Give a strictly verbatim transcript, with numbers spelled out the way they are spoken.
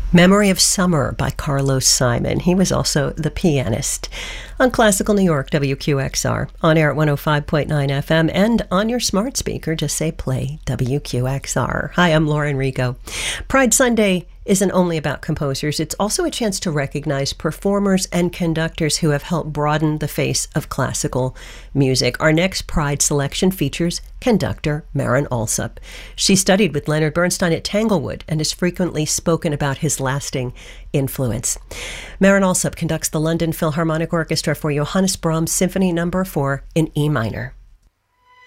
Memory of Summer by Carlos Simon. He was also the pianist. On Classical New York, W Q X R, on air at one oh five point nine F M, and on your smart speaker, just say play W Q X R. Hi, I'm Lauren Rigo. Pride Sunday isn't only about composers. It's also a chance to recognize performers and conductors who have helped broaden the face of classical music. Our next Pride selection features conductor Marin Alsop. She studied with Leonard Bernstein at Tanglewood and has frequently spoken about his lasting influence. Marin Alsop conducts the London Philharmonic Orchestra for Johannes Brahms Symphony Number four in E minor.